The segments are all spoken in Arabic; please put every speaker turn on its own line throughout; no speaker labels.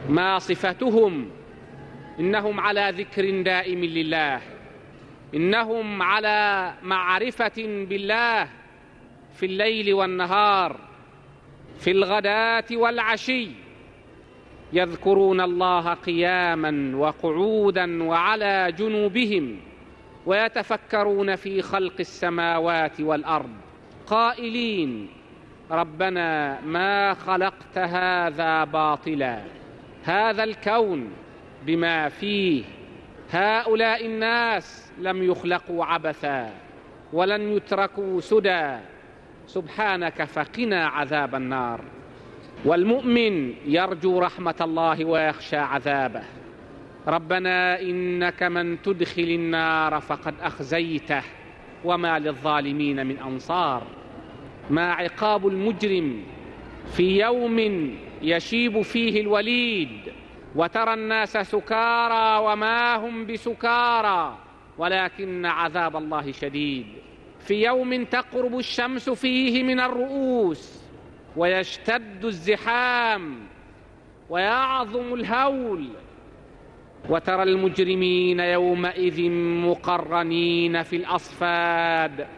ما صفتهم؟ إنهم على ذكر دائم لله، إنهم على معرفة بالله في الليل والنهار، في الغداة والعشي، يذكرون الله قياما وقعودا وعلى جنوبهم، ويتفكرون في خلق السماوات والأرض، قائلين: ربنا ما خلقت هذا باطلا، هذا الكون بما فيه، هؤلاء الناس لم يخلقوا عبثا ولن يتركوا سدى، سبحانك فقنا عذاب النار. والمؤمن يرجو رحمة الله ويخشى عذابه. ربنا إنك من تدخل النار فقد أخزيته وما للظالمين من أنصار. ما عقاب المجرم في يوم يشيب فيه الوليد وترى الناس سكارى وما هم بسكارى ولكن عذاب الله شديد، في يوم تقرب الشمس فيه من الرؤوس ويشتد الزحام ويعظم الهول، وترى المجرمين يومئذ مقرنين في الأصفاد،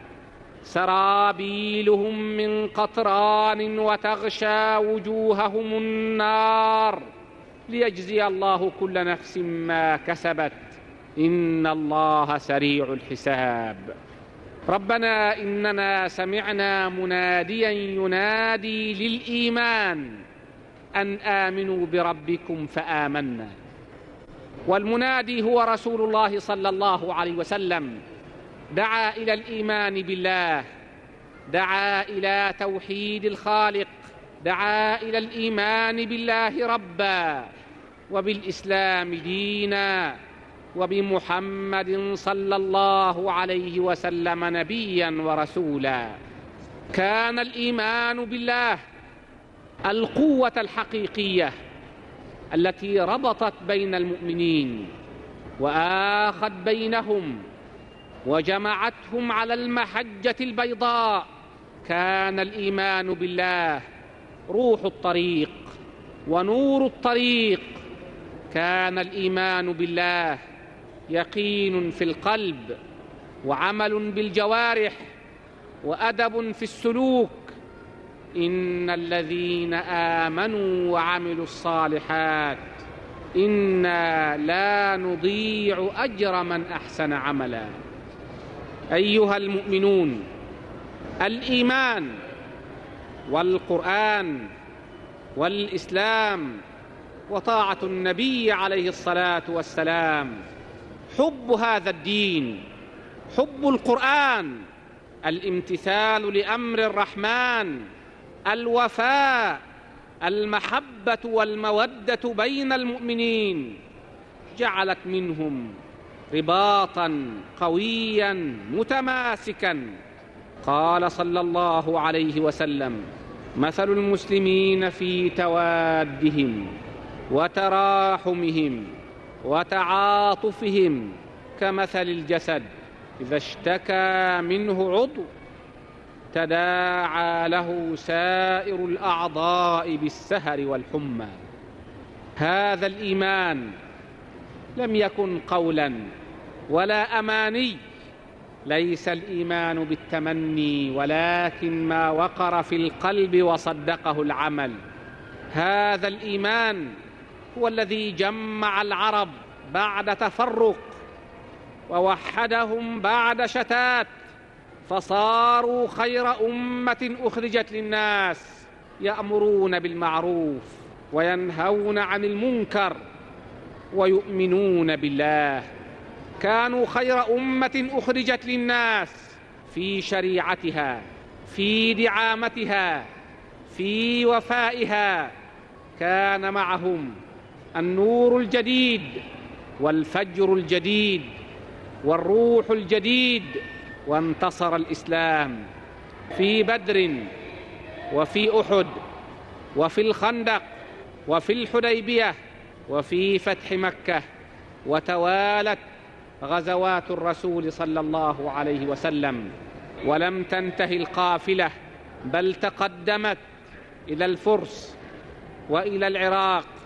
سرابيلهم من قطران وتغشى وجوههم النار، ليجزي الله كل نفس ما كسبت، إن الله سريع الحساب. ربنا إننا سمعنا مناديا ينادي للإيمان أن آمنوا بربكم فآمنا، والمنادي هو رسول الله صلى الله عليه وسلم، دعا إلى الإيمان بالله، دعا إلى توحيد الخالق، دعا إلى الإيمان بالله ربا، وبالإسلام دينا، وبمحمد صلى الله عليه وسلم نبيا ورسولا. كان الإيمان بالله القوة الحقيقية التي ربطت بين المؤمنين وآخت بينهم وجمعتهم على المحجة البيضاء. كان الإيمان بالله روح الطريق ونور الطريق، كان الإيمان بالله يقين في القلب وعمل بالجوارح وأدب في السلوك. إن الذين آمنوا وعملوا الصالحات إنا لا نضيع أجر من أحسن عملا. أيها المؤمنون، الإيمان والقرآن والإسلام وطاعة النبي عليه الصلاة والسلام، حب هذا الدين، حب القرآن، الامتثال لأمر الرحمن، الوفاء، المحبة والمودة بين المؤمنين، جعلت منهم رباطا قويا متماسكا. قال صلى الله عليه وسلم: مثل المسلمين في توادهم وتراحمهم وتعاطفهم كمثل الجسد إذا اشتكى منه عضو تداعى له سائر الأعضاء بالسهر والحمى. هذا الإيمان لم يكن قولا ولا أماني، ليس الإيمان بالتمني ولكن ما وقر في القلب وصدقه العمل. هذا الإيمان هو الذي جمع العرب بعد تفرق ووحدهم بعد شتات، فصاروا خير أمة أخرجت للناس، يأمرون بالمعروف وينهون عن المنكر ويؤمنون بالله. كانوا خير أمة أخرجت للناس في شريعتها، في دعامتها، في وفائها. كان معهم النور الجديد والفجر الجديد والروح الجديد، وانتصر الإسلام في بدر وفي أحد وفي الخندق وفي الحديبية وفي فتح مكة، وتوالت غزوات الرسول صلى الله عليه وسلم، ولم تنتهي القافلة بل تقدمت إلى الفرس وإلى العراق